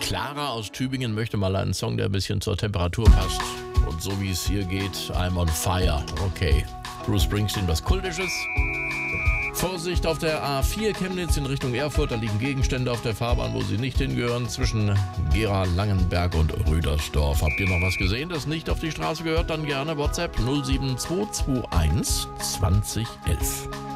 Clara aus Tübingen möchte mal einen Song, der ein bisschen zur Temperatur passt. Und so wie es hier geht, I'm on fire. Okay. Bruce Springsteen, was Kultisches. Vorsicht auf der A4 Chemnitz in Richtung Erfurt. Da liegen Gegenstände auf der Fahrbahn, wo sie nicht hingehören. Zwischen Gera, Langenberg und Rüdersdorf. Habt ihr noch was gesehen, das nicht auf die Straße gehört? Dann gerne WhatsApp 07221 2011.